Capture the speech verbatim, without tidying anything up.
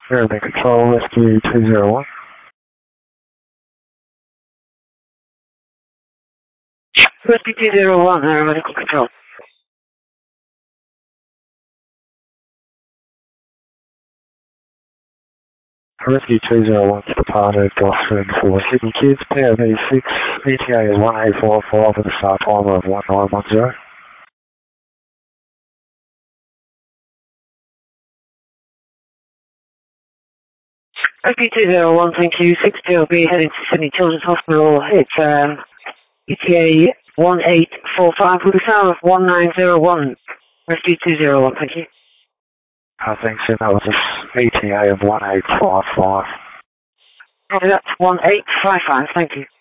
Airline Control, Rescue two zero one. Rescue two zero one, Aeronautical Control. Rescue two zero one, departed Gosford for Sydney Kids, P O V six, E T A is one eight four four with a start time of one nine one zero. Rescue two zero one, thank you. six P L B heading to Sydney Children's Hospital. It's um, E T A one eight four five with a start of one nine zero one. Rescue two zero one, thank you. I think so, that was a E T A of one eight five five. Copy that, one eight five five, thank you.